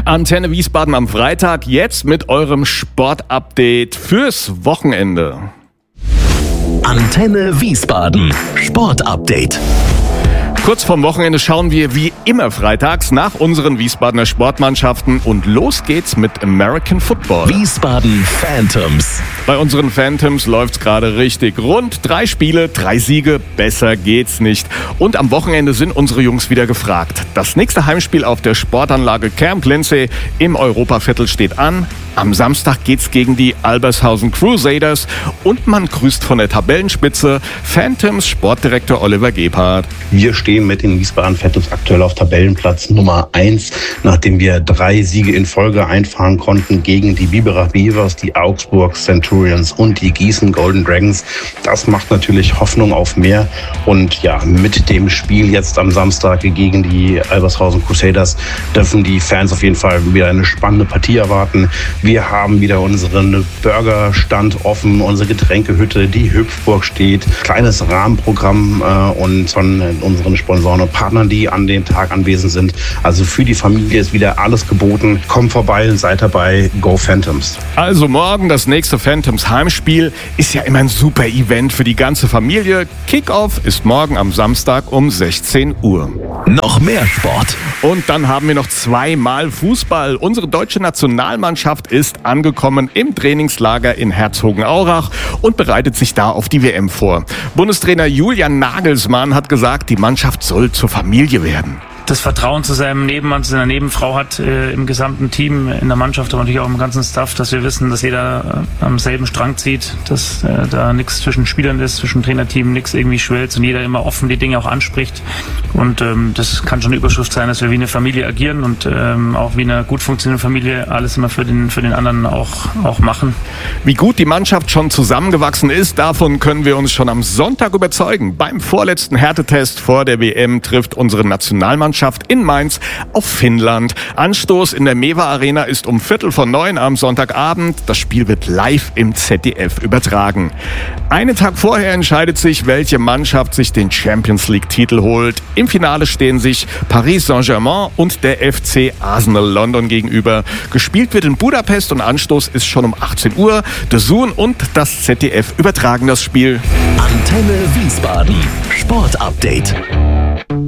Antenne Wiesbaden am Freitag, jetzt mit eurem Sportupdate fürs Wochenende. Antenne Wiesbaden, Sportupdate. Kurz vorm Wochenende schauen wir wie immer freitags nach unseren Wiesbadener Sportmannschaften und los geht's mit American Football. Wiesbaden Phantoms. Bei unseren Phantoms läuft's gerade richtig rund. 3 Spiele, 3 Siege, besser geht's nicht. Und am Wochenende sind unsere Jungs wieder gefragt. Das nächste Heimspiel auf der Sportanlage Camp Lindsay im Europaviertel steht an. Am Samstag geht's gegen die Albershausen Crusaders und man grüßt von der Tabellenspitze Phantoms Sportdirektor Oliver Gebhardt. Wir stehen mit den Wiesbaden Phantoms aktuell auf Tabellenplatz Nummer 1, nachdem wir 3 Siege in Folge einfahren konnten gegen die Biberach Beavers, die Augsburg Centurions und die Gießen Golden Dragons. Das macht natürlich Hoffnung auf mehr und ja, mit dem Spiel jetzt am Samstag gegen die Albershausen Crusaders dürfen die Fans auf jeden Fall wieder eine spannende Partie erwarten. Wir haben wieder unseren Burgerstand offen, unsere Getränkehütte, die Hüpfburg steht, kleines Rahmenprogramm und von unseren Sponsoren und Partnern, die an dem Tag anwesend sind. Also für die Familie ist wieder alles geboten. Kommt vorbei und seid dabei. Go Phantoms. Also morgen das nächste Phantoms Heimspiel ist ja immer ein super Event für die ganze Familie. Kickoff ist morgen am Samstag um 16 Uhr. Noch mehr Sport. Und dann haben wir noch 2-mal Fußball. Unsere deutsche Nationalmannschaft ist angekommen im Trainingslager in Herzogenaurach und bereitet sich da auf die WM vor. Bundestrainer Julian Nagelsmann hat gesagt, die Mannschaft soll zur Familie werden. Das Vertrauen zu seinem Nebenmann, zu seiner Nebenfrau hat im gesamten Team, in der Mannschaft, aber natürlich auch im ganzen Staff, dass wir wissen, dass jeder am selben Strang zieht, dass da nichts zwischen Spielern ist, zwischen Trainerteam, nichts irgendwie schwelzt und jeder immer offen die Dinge auch anspricht. Und das kann schon eine Überschrift sein, dass wir wie eine Familie agieren und auch wie eine gut funktionierende Familie alles immer für den anderen auch machen. Wie gut die Mannschaft schon zusammengewachsen ist, davon können wir uns schon am Sonntag überzeugen. Beim vorletzten Härtetest vor der WM trifft unsere Nationalmannschaft in Mainz auf Finnland. Anstoß in der Mewa Arena ist um 8:45 am Sonntagabend. Das Spiel wird live im ZDF übertragen. Einen Tag vorher entscheidet sich, welche Mannschaft sich den Champions League-Titel holt. Im Finale stehen sich Paris Saint-Germain und der FC Arsenal London gegenüber. Gespielt wird in Budapest und Anstoß ist schon um 18 Uhr. DAZN und das ZDF übertragen das Spiel. Antenne Wiesbaden, Sportupdate.